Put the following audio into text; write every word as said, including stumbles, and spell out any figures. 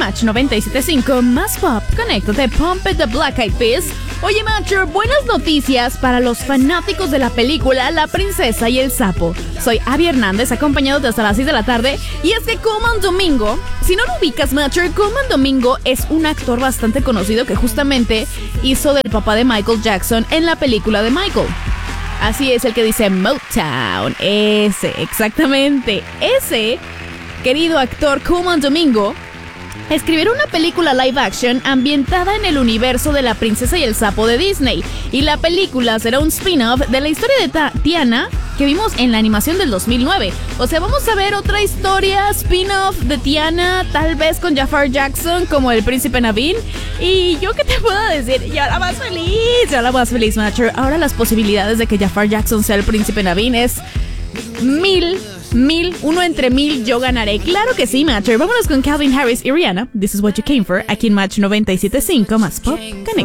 Match noventa y siete punto cinco más pop. Conéctate, Pump It the Black Eyed Peas. Oye, Matcher, buenas noticias para los fanáticos de la película La Princesa y el Sapo. Soy Abby Hernández, acompañándote hasta las seis de la tarde. Y es que Colman Domingo, si no lo ubicas, Matcher, Colman Domingo es un actor bastante conocido que justamente hizo del papá de Michael Jackson en la película de Michael. Así es, el que dice Motown. Ese, exactamente. Ese querido actor Colman Domingo escribieron una película live action ambientada en el universo de La Princesa y el Sapo de Disney. Y la película será un spin-off de la historia de Ta- Tiana que vimos en la animación del dos mil nueve. O sea, vamos a ver otra historia spin-off de Tiana, tal vez con Jafar Jackson como el príncipe Naveen. Y yo qué te puedo decir, yo la más feliz, yo la más feliz, Matcher. Ahora las posibilidades de que Jafar Jackson sea el príncipe Naveen es mil... Mil, uno entre mil, yo ganaré. Claro que sí, Matcher. Vámonos con Calvin Harris y Rihanna. This is what you came for. Aquí en Match noventa y siete punto cinco más pop. Conecta.